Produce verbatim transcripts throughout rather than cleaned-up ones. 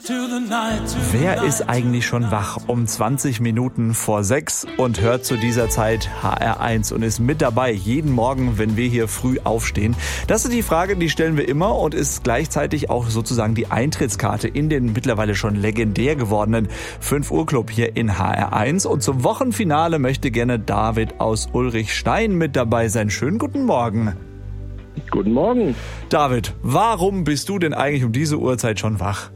Wer ist eigentlich schon wach um zwanzig Minuten vor sechs und hört zu dieser Zeit H R eins und ist mit dabei jeden Morgen, wenn wir hier früh aufstehen? Das ist die Frage, die stellen wir immer und ist gleichzeitig auch sozusagen die Eintrittskarte in den mittlerweile schon legendär gewordenen fünf Uhr Club hier in H R eins. Und zum Wochenfinale möchte gerne David aus Ulrichstein mit dabei sein. Schönen guten Morgen. Guten Morgen. David, warum bist du denn eigentlich um diese Uhrzeit schon wach?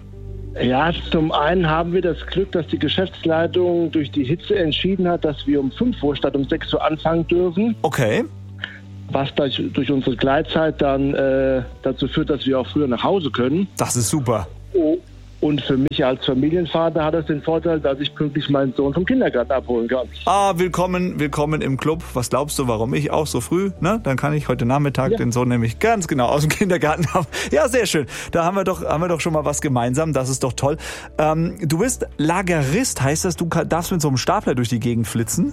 Ja, zum einen haben wir das Glück, dass die Geschäftsleitung durch die Hitze entschieden hat, dass wir um fünf Uhr statt um sechs Uhr anfangen dürfen. Okay. Was durch, durch unsere Gleitzeit dann äh, dazu führt, dass wir auch früher nach Hause können. Das ist super. Oh. Und für mich als Familienvater hat es den Vorteil, dass ich pünktlich meinen Sohn vom Kindergarten abholen kann. Ah, willkommen, willkommen im Club. Was glaubst du, warum ich auch so früh? Ne? Dann kann ich heute Nachmittag ja. den Sohn nämlich ganz genau aus dem Kindergarten haben. Ja, sehr schön. Da haben wir doch, haben wir doch schon mal was gemeinsam. Das ist doch toll. Ähm, du bist Lagerist, heißt das, du darfst mit so einem Stapler durch die Gegend flitzen?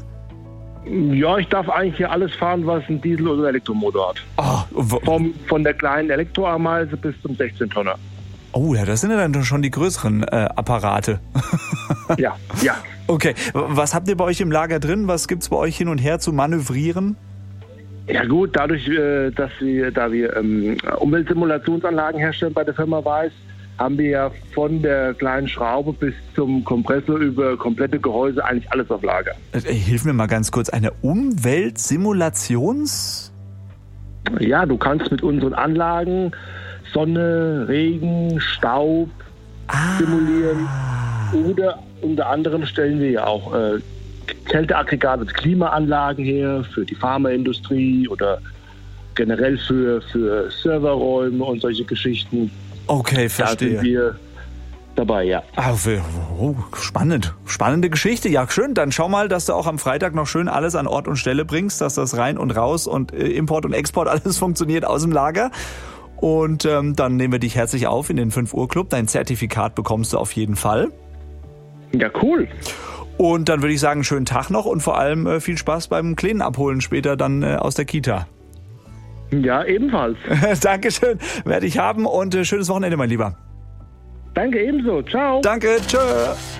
Ja, ich darf eigentlich hier alles fahren, was einen Diesel- oder Elektromotor hat. Ah, Vom, von der kleinen Elektroameise bis zum sechzehn Tonner. Oh ja, das sind ja dann schon die größeren äh, Apparate. Ja, ja. Okay, was habt ihr bei euch im Lager drin? Was gibt's bei euch hin und her zu manövrieren? Ja gut, dadurch, äh, dass wir, da wir ähm, Umweltsimulationsanlagen herstellen bei der Firma Weiß, haben wir ja von der kleinen Schraube bis zum Kompressor über komplette Gehäuse eigentlich alles auf Lager. Äh, hilf mir mal ganz kurz, eine Umweltsimulations... Ja, du kannst mit unseren Anlagen Sonne, Regen, Staub ah. simulieren. Oder unter anderem stellen wir ja auch äh, Kälteaggregate, Klimaanlagen her für die Pharmaindustrie oder generell für, für Serverräume und solche Geschichten. Okay, verstehe. Da sind wir dabei, ja. Ah, oh, spannend. Spannende Geschichte. Ja, schön. Dann schau mal, dass du auch am Freitag noch schön alles an Ort und Stelle bringst, dass das rein und raus und äh, Import und Export alles funktioniert aus dem Lager. Und ähm, dann nehmen wir dich herzlich auf in den fünf Uhr Club. Dein Zertifikat bekommst du auf jeden Fall. Ja, cool. Und dann würde ich sagen, schönen Tag noch und vor allem äh, viel Spaß beim Kleinen abholen später dann äh, aus der Kita. Ja, ebenfalls. Dankeschön. Werde ich haben und äh, schönes Wochenende, mein Lieber. Danke ebenso. Ciao. Danke. Tschö.